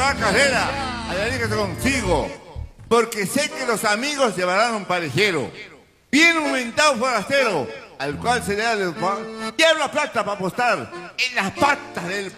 la carrera, alíjate consigo, porque sé que los amigos llevarán un parejero, bien aumentado forastero, al cual se le da el diablo plata para apostar en las patas del